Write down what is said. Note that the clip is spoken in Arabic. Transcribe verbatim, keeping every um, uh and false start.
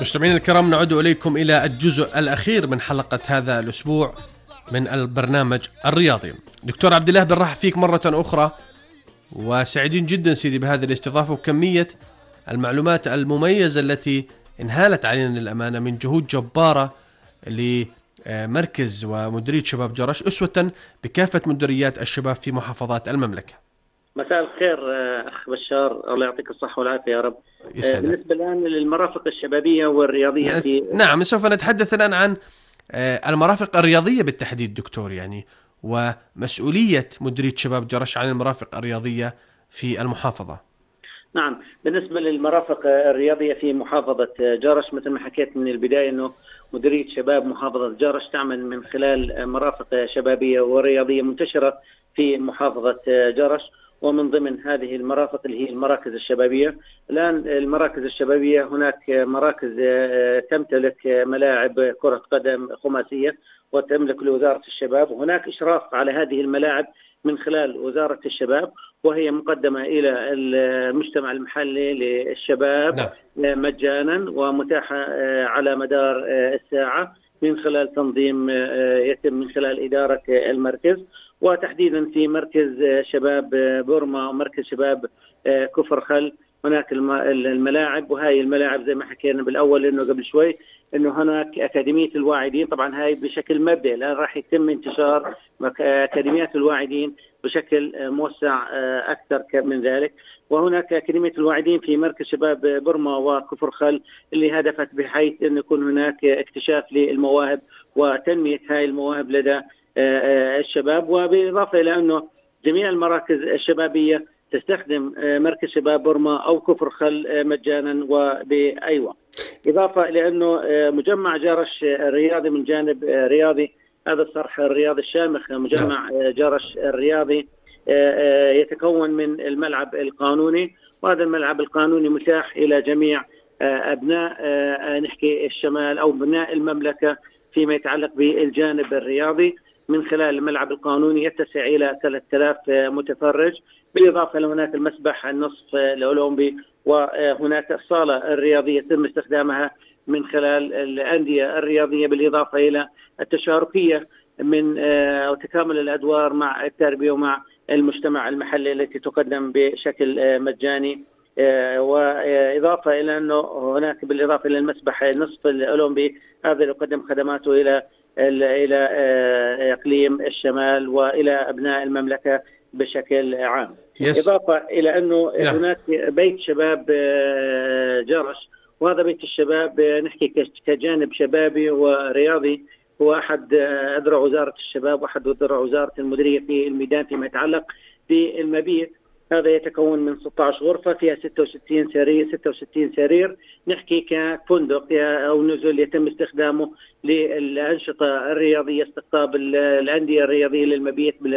مستمعينا الكرام، نعود إليكم إلى الجزء الأخير من حلقة هذا الأسبوع من البرنامج الرياضي. دكتور عبد الله، بنرحب فيك مرة أخرى، وسعيدين جدا سيدي بهذه الاستضافة وكمية المعلومات المميزة التي انهالت علينا للأمانة من جهود جبارة لمركز ومديرية شباب جرش، أسوة بكافة مديريات الشباب في محافظات المملكة. مساء الخير أخ بشار، الله يعطيك الصحة والعافية يا رب. يسعدك. بالنسبة الآن للمرافق الشبابية والرياضية في نعم، سوف نتحدث الآن عن المرافق الرياضية بالتحديد دكتور، يعني ومسؤولية مديرية شباب جرش عن المرافق الرياضية في المحافظة. نعم، بالنسبة للمرافق الرياضية في محافظة جرش، مثل ما حكيت من البداية أنه مديرية شباب محافظة جرش تعمل من خلال مرافق شبابية ورياضية منتشرة في محافظة جرش، ومن ضمن هذه المرافق اللي هي المراكز الشبابية. الآن المراكز الشبابية هناك مراكز تمتلك ملاعب كرة قدم خماسية وتملك لوزارة الشباب، وهناك إشراف على هذه الملاعب من خلال وزارة الشباب، وهي مقدمة إلى المجتمع المحلي للشباب نعم. مجانا ومتاحة على مدار الساعة من خلال تنظيم يتم من خلال إدارة المركز، وتحديدا في مركز شباب بورما ومركز شباب كفر خل هناك الملاعب. وهي الملاعب زي ما حكينا بالأول إنه قبل شوي إنه هناك أكاديمية الواعدين، طبعا هاي بشكل مبدئي، الآن راح يتم انتشار أكاديميات الواعدين بشكل موسع أكثر من ذلك. وهناك أكاديمية الواعدين في مركز شباب بورما وكفر خل اللي هدفت بحيث أن يكون هناك اكتشاف للمواهب وتنمية هاي المواهب لدى الشباب، وبالإضافة إلى أنه جميع المراكز الشبابية تستخدم مركز شباب بورما أو كفر خل مجانا وبأي وقت. إضافة إلى أنه مجمع جرش الرياضي من جانب رياضي، هذا الصرح الرياضي الشامخ مجمع جرش الرياضي يتكون من الملعب القانوني، وهذا الملعب القانوني متاح إلى جميع أبناء نحكي الشمال أو أبناء المملكة فيما يتعلق بالجانب الرياضي. من خلال الملعب القانوني يتسع إلى ثلاثة آلاف متفرج، بالإضافة لهناك المسبح النصف الأولمبي، وهناك الصالة الرياضية يتم استخدامها من خلال الأندية الرياضية، بالإضافة إلى التشاركية من وتكامل الأدوار مع التربية ومع المجتمع المحلي التي تقدم بشكل مجاني. وإضافة إلى أنه هناك بالإضافة إلى المسبح النصف الأولمبي هذا يقدم خدماته إلى إلى إقليم الشمال وإلى أبناء المملكة بشكل عام. yes. إضافة إلى أنه yeah. هناك بيت شباب جرش، وهذا بيت الشباب نحكي كجانب شبابي ورياضي، هو أحد أذرع وزارة الشباب وأحد أذرع وزارة المديرية في الميدان فيما يتعلق بالمبيت. هذا يتكون من ستة عشر غرفة فيها ستة وستين سرير ستة وستين سرير، نحكي كفندق أو نزل يتم استخدامه للأنشطة الرياضية، استقطاب الأندية الرياضية للمبيت.